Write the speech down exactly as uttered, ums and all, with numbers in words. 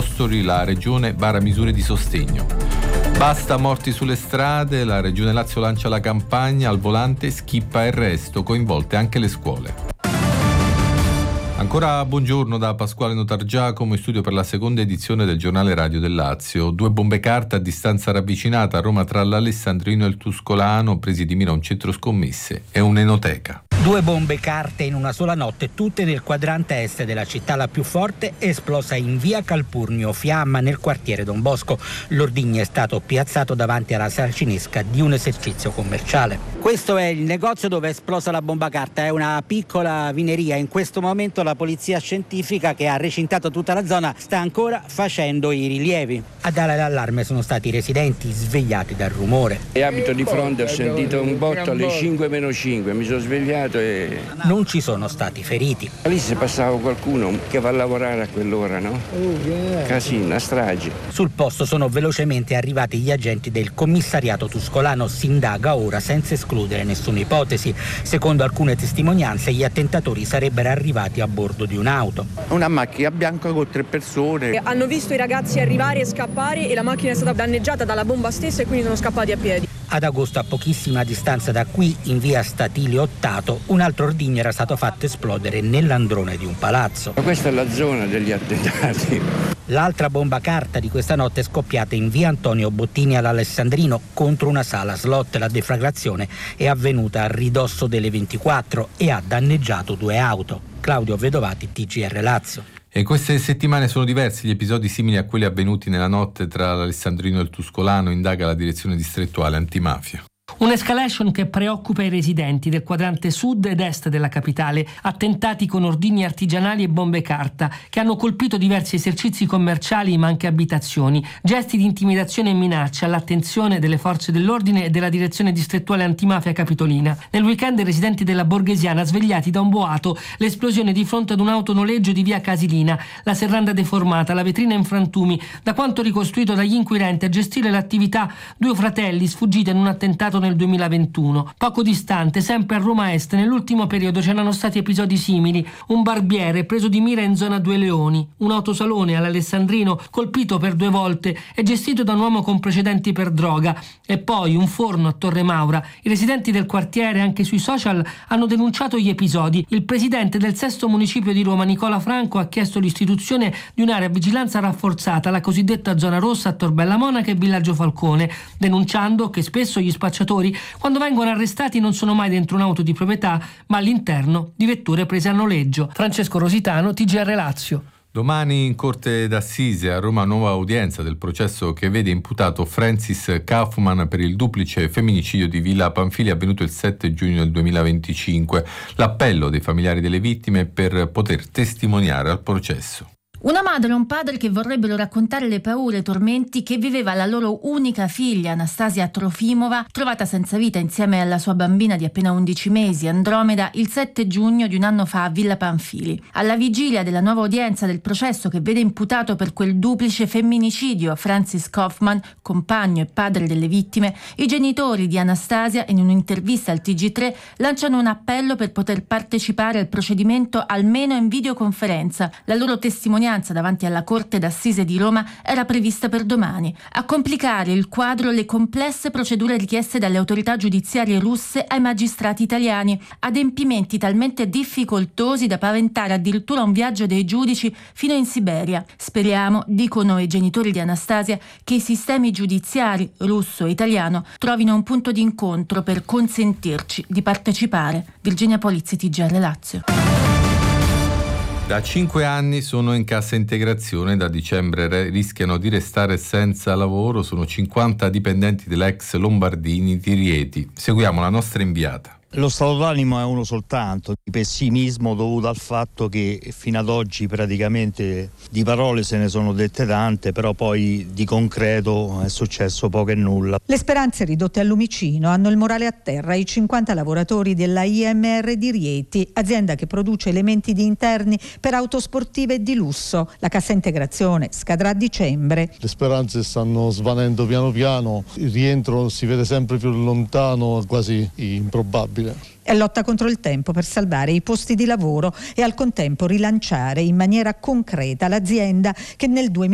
Fostori la Regione vara misure di sostegno. Basta morti sulle strade, la Regione Lazio lancia la campagna, al volante schippa il resto, coinvolte anche le scuole. Ancora buongiorno da Pasquale Notargiacomo in studio per la seconda edizione del giornale radio del Lazio. Due bombe carta a distanza ravvicinata a Roma tra l'Alessandrino e il Tuscolano, presi di mira un centro scommesse e un'enoteca. Due bombe carte in una sola notte, tutte nel quadrante est della città. La più forte è esplosa in via Calpurnio Fiamma, nel quartiere Don Bosco. L'ordigno è stato piazzato davanti alla saracinesca di un esercizio commerciale. Questo è il negozio dove è esplosa la bomba carta, è una piccola vineria. In questo momento la polizia scientifica, che ha recintato tutta la zona, sta ancora facendo i rilievi. A dare l'allarme sono stati i residenti svegliati dal rumore. E abito di fronte, ho sentito un botto alle cinque meno cinque, mi sono svegliato. E... non ci sono stati feriti. Lì se passava qualcuno che va a lavorare a quell'ora, no? Casino, strage. Sul posto sono velocemente arrivati gli agenti del commissariato tuscolano. Si indaga ora senza escludere nessuna ipotesi. Secondo alcune testimonianze, gli attentatori sarebbero arrivati a bordo di un'auto. Una macchina bianca con tre persone. Hanno visto i ragazzi arrivare e scappare e la macchina è stata danneggiata dalla bomba stessa e quindi sono scappati a piedi. Ad agosto, a pochissima distanza da qui, in via Statilio ottato, un altro ordigno era stato fatto esplodere nell'androne di un palazzo. Ma questa è la zona degli attentati. L'altra bomba carta di questa notte è scoppiata in via Antonio Bottini all'Alessandrino contro una sala slot. La deflagrazione è avvenuta a ridosso delle ventiquattro e ha danneggiato due auto. Claudio Vedovati, T G R Lazio. E queste settimane sono diversi gli episodi simili a quelli avvenuti nella notte tra l'Alessandrino e il Tuscolano, indaga la direzione distrettuale antimafia. Un'escalation che preoccupa i residenti del quadrante sud ed est della capitale, attentati con ordigni artigianali e bombe carta che hanno colpito diversi esercizi commerciali ma anche abitazioni, gesti di intimidazione e minaccia all'attenzione delle forze dell'ordine e della direzione distrettuale antimafia capitolina. Nel weekend i residenti della Borghesiana svegliati da un boato, l'esplosione di fronte ad un autonoleggio di via Casilina, la serranda deformata, la vetrina in frantumi. Da quanto ricostruito dagli inquirenti, a gestire l'attività due fratelli sfuggiti in un attentato nel duemilaventuno. Poco distante, sempre a Roma Est, nell'ultimo periodo c'erano stati episodi simili. Un barbiere preso di mira in zona Due Leoni, un autosalone all'Alessandrino colpito per due volte e gestito da un uomo con precedenti per droga, e poi un forno a Torre Maura. I residenti del quartiere, anche sui social, hanno denunciato gli episodi. Il presidente del sesto municipio di Roma, Nicola Franco, ha chiesto l'istituzione di un'area vigilanza rafforzata, la cosiddetta zona rossa a Tor Bella Monaca e Villaggio Falcone, denunciando che spesso gli spacciatori quando vengono arrestati non sono mai dentro un'auto di proprietà, ma all'interno di vetture prese a noleggio. Francesco Rositano, T G R Lazio. Domani in Corte d'Assise a Roma nuova udienza del processo che vede imputato Francis Kaufman per il duplice femminicidio di Villa Pamphili avvenuto il sette giugno del duemilaventicinque. L'appello dei familiari delle vittime per poter testimoniare al processo. Una madre e un padre che vorrebbero raccontare le paure e i tormenti che viveva la loro unica figlia, Anastasia Trofimova, trovata senza vita insieme alla sua bambina di appena undici mesi, Andromeda, il sette giugno di un anno fa a Villa Pamphili. Alla vigilia della nuova udienza del processo che vede imputato per quel duplice femminicidio Francis Kaufman, compagno e padre delle vittime, i genitori di Anastasia, in un'intervista al T G tre, lanciano un appello per poter partecipare al procedimento almeno in videoconferenza. La loro testimonianza davanti alla Corte d'Assise di Roma era prevista per domani. A complicare il quadro le complesse procedure richieste dalle autorità giudiziarie russe ai magistrati italiani, adempimenti talmente difficoltosi da paventare addirittura un viaggio dei giudici fino in Siberia. Speriamo, dicono i genitori di Anastasia, che i sistemi giudiziari russo e italiano trovino un punto di incontro per consentirci di partecipare. Virginia Polizzi, T G R Lazio. Da cinque anni sono in cassa integrazione, da dicembre re- rischiano di restare senza lavoro, sono cinquanta dipendenti dell'ex Lombardini di Rieti. Seguiamo la nostra inviata. Lo stato d'animo è uno soltanto, di pessimismo dovuto al fatto che fino ad oggi praticamente di parole se ne sono dette tante, però poi di concreto è successo poco e nulla. Le speranze ridotte al lumicino hanno il morale a terra i cinquanta lavoratori della I M R di Rieti, azienda che produce elementi di interni per auto sportive e di lusso. La cassa integrazione scadrà a dicembre. Le speranze stanno svanendo piano piano, il rientro si vede sempre più lontano, quasi improbabile. È lotta contro il tempo per salvare i posti di lavoro e al contempo rilanciare in maniera concreta l'azienda che nel duemila